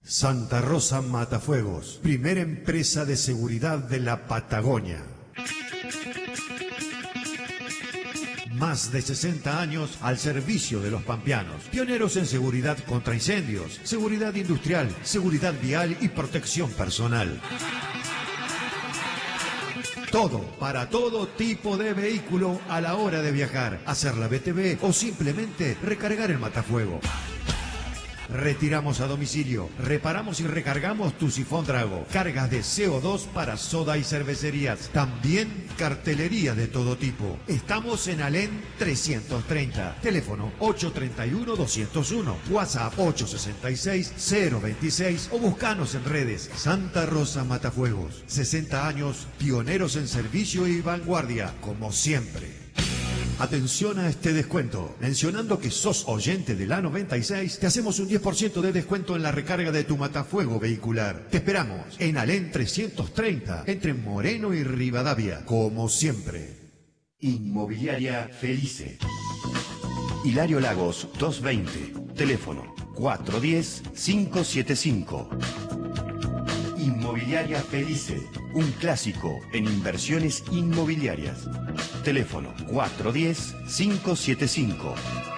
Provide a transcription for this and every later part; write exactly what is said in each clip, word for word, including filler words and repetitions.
Santa Rosa Matafuegos, primera empresa de seguridad de la Patagonia. Más de sesenta años al servicio de los pampeanos. Pioneros en seguridad contra incendios, seguridad industrial, seguridad vial y protección personal. Todo, para todo tipo de vehículo a la hora de viajar, hacer la B T V o simplemente recargar el matafuego. Retiramos a domicilio, reparamos y recargamos tu sifón Drago, cargas de C O dos para soda y cervecerías, también cartelería de todo tipo. Estamos en Alén trescientos treinta, teléfono ocho tres uno, dos cero uno, WhatsApp ocho seis seis, cero veintiséis o buscanos en redes. Santa Rosa Matafuegos, sesenta años, pioneros en servicio y vanguardia, como siempre. Atención a este descuento. Mencionando que sos oyente de la noventa y seis, te hacemos un diez por ciento de descuento en la recarga de tu matafuego vehicular. Te esperamos en Alén trescientos treinta, entre Moreno y Rivadavia, como siempre. Inmobiliaria Felice. Hilario Lagos doscientos veinte, teléfono cuatro uno cero, cinco siete cinco. Inmobiliaria Felice, un clásico en inversiones inmobiliarias. Teléfono cuatro uno cero, cinco siete cinco.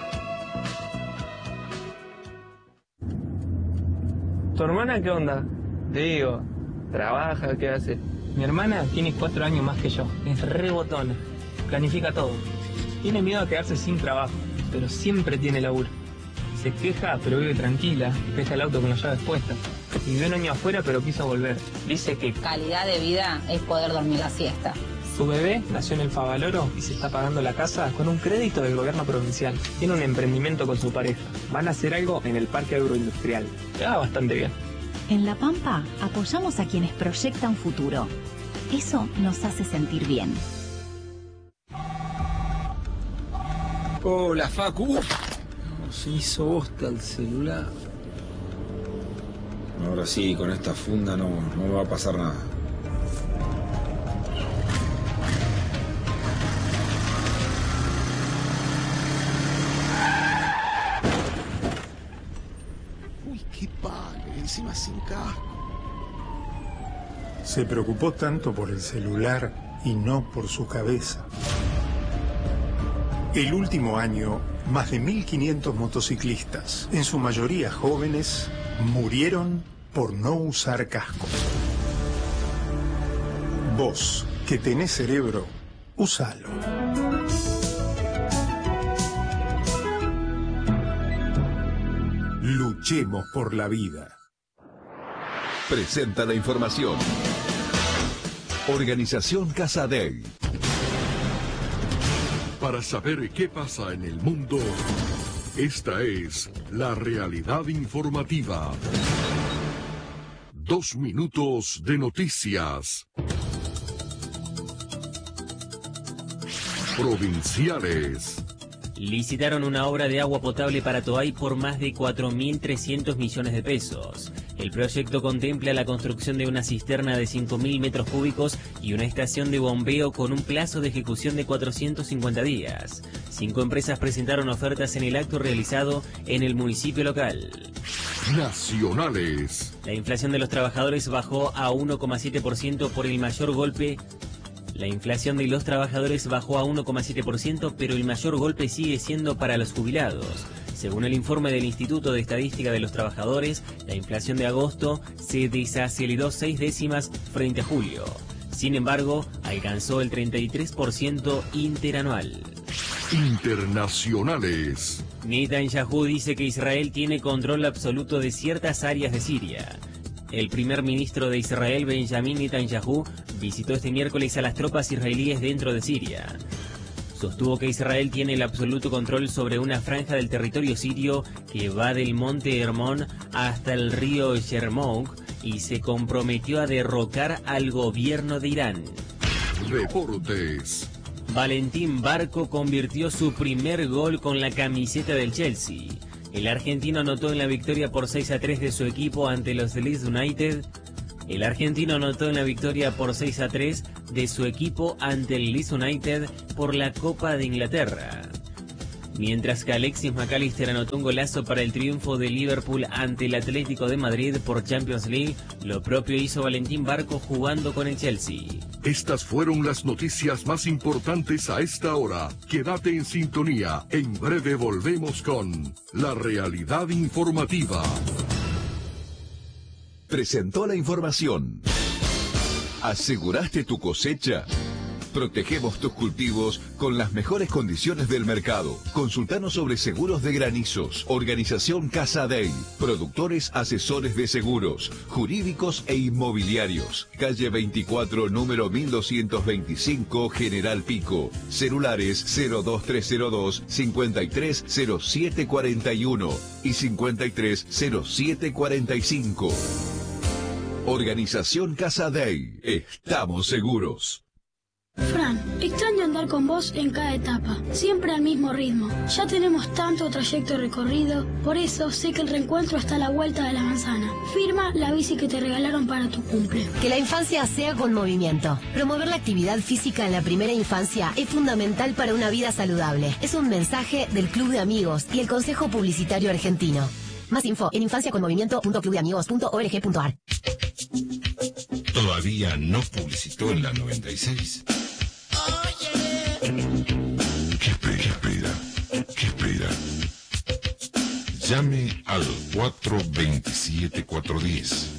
¿Tu hermana qué onda? Te digo, ¿trabaja? ¿Qué hace? Mi hermana tiene cuatro años más que yo. Es re botona. Planifica todo. Tiene miedo a quedarse sin trabajo, pero siempre tiene laburo. Se queja, pero vive tranquila. Deja el auto con las llaves puestas. Vivió un año afuera, pero quiso volver. Dice que calidad de vida es poder dormir la siesta. Su bebé nació en el Favaloro y se está pagando la casa con un crédito del gobierno provincial. Tiene un emprendimiento con su pareja. Van a hacer algo en el parque agroindustrial. Le va bastante bien. En La Pampa apoyamos a quienes proyectan futuro. Eso nos hace sentir bien. Hola, Facu. No, se hizo bosta el celular. Ahora sí, con esta funda no, no me va a pasar nada. Uy, qué padre, encima sin casco. Se preocupó tanto por el celular y no por su cabeza. El último año, más de mil quinientos motociclistas, en su mayoría jóvenes, murieron por no usar cascos. Vos, que tenés cerebro, úsalo. Luchemos por la vida. Presenta la información. Organización Casadei. Para saber qué pasa en el mundo, esta es la realidad informativa. Dos minutos de noticias. Provinciales. Licitaron una obra de agua potable para Toay por más de cuatro mil trescientos millones de pesos. El proyecto contempla la construcción de una cisterna de cinco mil metros cúbicos y una estación de bombeo con un plazo de ejecución de cuatrocientos cincuenta días. Cinco empresas presentaron ofertas en el acto realizado en el municipio local. Nacionales. La inflación de los trabajadores bajó a uno coma siete por ciento por el mayor golpe. La inflación de los trabajadores bajó a uno coma siete por ciento, pero el mayor golpe sigue siendo para los jubilados. Según el informe del Instituto de Estadística de los Trabajadores, la inflación de agosto se desaceleró seis décimas frente a julio. Sin embargo, alcanzó el treinta y tres por ciento interanual. Internacionales. Netanyahu dice que Israel tiene control absoluto de ciertas áreas de Siria. El primer ministro de Israel, Benjamin Netanyahu, visitó este miércoles a las tropas israelíes dentro de Siria. Sostuvo que Israel tiene el absoluto control sobre una franja del territorio sirio que va del monte Hermón hasta el río Yarmouk y se comprometió a derrocar al gobierno de Irán. Deportes. Valentín Barco convirtió su primer gol con la camiseta del Chelsea. El argentino anotó en la victoria por seis a tres de su equipo ante los Leeds United. El argentino anotó en la victoria por seis a tres de su equipo ante el Leeds United por la Copa de Inglaterra. mientras que Alexis McAllister anotó un golazo para el triunfo de Liverpool ante el Atlético de Madrid por Champions League. Lo propio hizo Valentín Barco jugando con el Chelsea. Estas fueron las noticias más importantes a esta hora. Quédate en sintonía. En breve volvemos con La Realidad Informativa. Presentó la información. ¿Aseguraste tu cosecha? Protegemos tus cultivos con las mejores condiciones del mercado. Consultanos sobre seguros de granizos. Organización Casa Day. Productores asesores de seguros, jurídicos e inmobiliarios. Calle veinticuatro, número mil doscientos veinticinco, General Pico. Celulares cero dos tres cero dos, cincuenta y tres cero siete cuarenta y uno y cincuenta y tres cero siete cuarenta y cinco. Organización Casa Day. Estamos seguros. Fran, extraño andar con vos en cada etapa, siempre al mismo ritmo. Ya tenemos tanto trayecto recorrido, por eso sé que el reencuentro está a la vuelta de la manzana. Firma la bici que te regalaron para tu cumple. Que la infancia sea con movimiento. Promover la actividad física en la primera infancia es fundamental para una vida saludable. Es un mensaje del Club de Amigos y el Consejo Publicitario Argentino. Más info en infancia con movimiento punto club de amigos punto org punto ar. Todavía no publicitó en la noventa y seis. ¿Qué espera? ¿Qué espera? ¿Qué espera? Llame al cuatro dos siete, cuatro uno cero.